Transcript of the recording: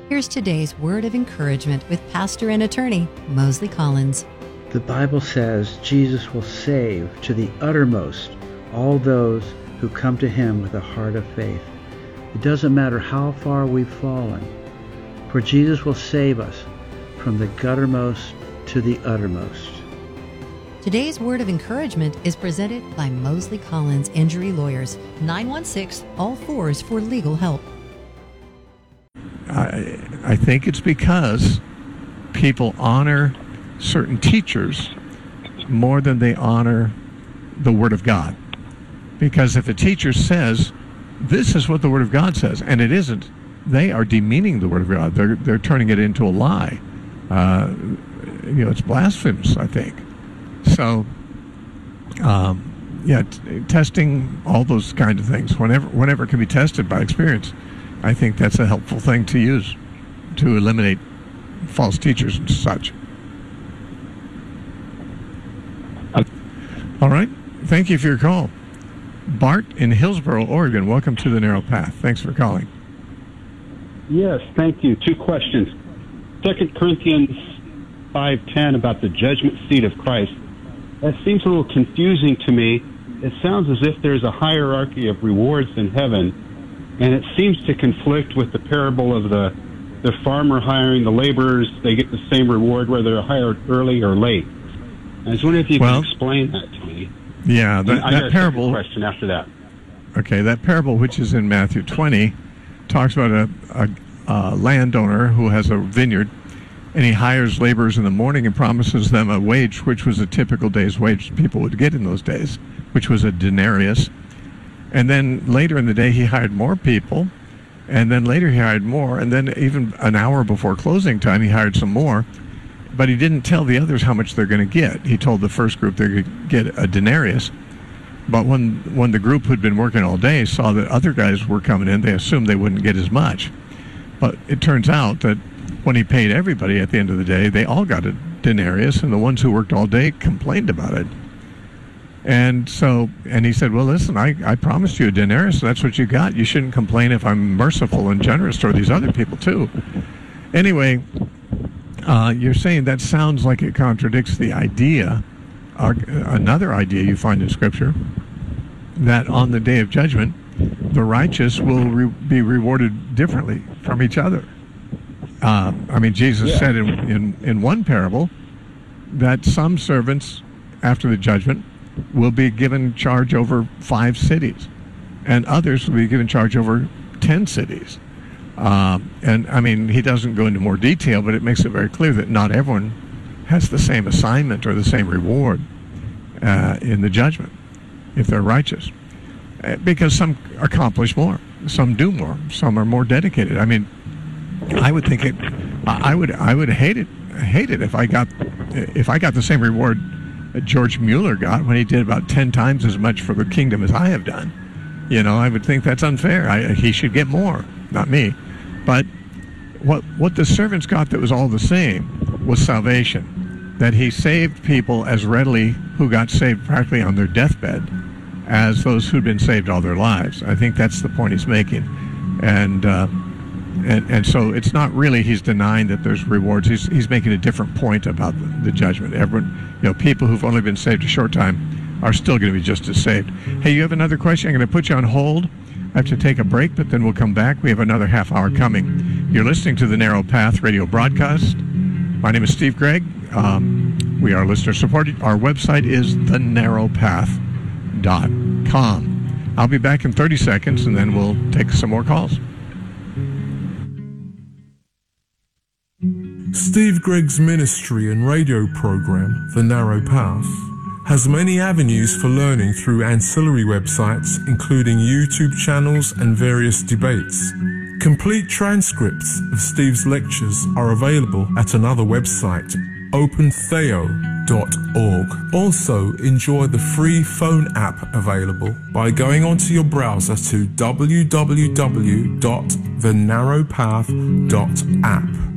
Here's today's word of encouragement with pastor and attorney Mosley Collins. The Bible says Jesus will save to the uttermost all those who come to him with a heart of faith. It doesn't matter how far we've fallen, for Jesus will save us from the guttermost to the uttermost. Today's word of encouragement is presented by Mosley Collins Injury Lawyers, 916-ALL-4s for legal help. I think it's because people honor certain teachers more than they honor the Word of God. Because if a teacher says, this is what the Word of God says, and it isn't, they are demeaning the Word of God. They're turning it into a lie. It's blasphemous, I think. So, testing all those kind of things, whenever it can be tested by experience, I think that's a helpful thing to use to eliminate false teachers and such. All right. Thank you for your call. Bart in Hillsboro, Oregon, welcome to the Narrow Path. Thanks for calling. Yes, thank you. Two questions. 2 Corinthians 5:10 about the judgment seat of Christ. That seems a little confusing to me. It sounds as if there's a hierarchy of rewards in heaven, and it seems to conflict with the parable of the farmer hiring the laborers. They get the same reward whether they're hired early or late. I was wondering if you could explain that to me. Yeah, that parable. I got a question after that. Okay, that parable, which is in Matthew 20, talks about a landowner who has a vineyard, and he hires laborers in the morning and promises them a wage, which was a typical day's wage people would get in those days, which was a denarius. And then later in the day, he hired more people, and then later he hired more, and then even an hour before closing time, he hired some more. But he didn't tell the others how much they're going to get. He told the first group they could get a denarius. But when the group who'd been working all day saw that other guys were coming in, they assumed they wouldn't get as much. But it turns out that when he paid everybody at the end of the day, they all got a denarius, and the ones who worked all day complained about it. And he said, well, listen, I promised you a denarius, so that's what you got. You shouldn't complain if I'm merciful and generous toward these other people, too. Anyway, you're saying that sounds like it contradicts the idea, another idea you find in Scripture, that on the day of judgment, the righteous will be rewarded differently from each other. Jesus said in one parable that some servants, after the judgment, will be given charge over 5 cities, and others will be given charge over 10 cities. He doesn't go into more detail, but it makes it very clear that not everyone has the same assignment or the same reward in the judgment if they're righteous. Because some accomplish more, some do more, some are more dedicated. I would think I would hate it if I got the same reward that George Mueller got when he did about 10 times as much for the kingdom as I have done. I would think that's unfair. He should get more, not me. But what the servants got that was all the same was salvation. That he saved people as readily who got saved practically on their deathbed as those who'd been saved all their lives. I think that's the point he's making. And so it's not really he's denying that there's rewards. He's making a different point about the judgment. Everyone, people who've only been saved a short time are still going to be just as saved. Hey, you have another question? I'm going to put you on hold. I have to take a break, but then we'll come back. We have another half hour coming. You're listening to the Narrow Path radio broadcast. My name is Steve Gregg. We are listener supported. Our website is thenarrowpath.com. I'll be back in 30 seconds, and then we'll take some more calls. Steve Gregg's ministry and radio program, The Narrow Path, has many avenues for learning through ancillary websites, including YouTube channels and various debates. Complete transcripts of Steve's lectures are available at another website, opentheo.org. Also, enjoy the free phone app available by going onto your browser to www.thenarrowpath.app.